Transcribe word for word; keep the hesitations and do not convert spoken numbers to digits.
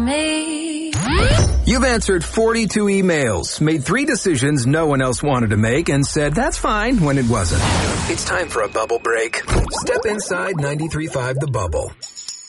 Me. You've answered forty-two emails, made three decisions no one else wanted to make, and said that's fine when it wasn't. It's time for a bubble break. Step inside ninety-three point five The Bubble.